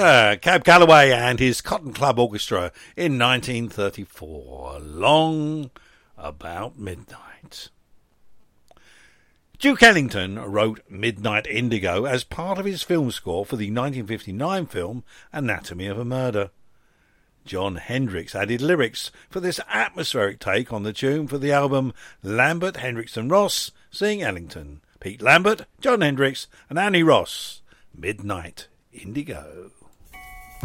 Cab Calloway and his Cotton Club Orchestra in 1934. Long About Midnight. Duke Ellington wrote Midnight Indigo as part of his film score for the 1959 film Anatomy of a Murder. Jon Hendricks added lyrics for this atmospheric take on the tune for the album Lambert, Hendricks and Ross Sing Ellington. Pete Lambert, Jon Hendricks and Annie Ross. Midnight Indigo.